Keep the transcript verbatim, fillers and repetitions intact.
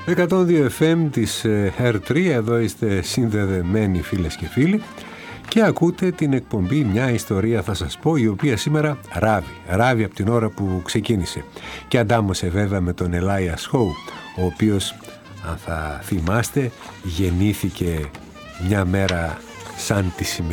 εκατόν δύο εφ εμ της αρ τρία, εδώ είστε συνδεδεμένοι φίλες και φίλοι και ακούτε την εκπομπή «Μια ιστορία θα σας πω», η οποία σήμερα ράβει, ράβει από την ώρα που ξεκίνησε και αντάμωσε βέβαια με τον Ελάιας Χόου, ο οποίος, αν θα θυμάστε, γεννήθηκε μια μέρα σαν τη σημερινή.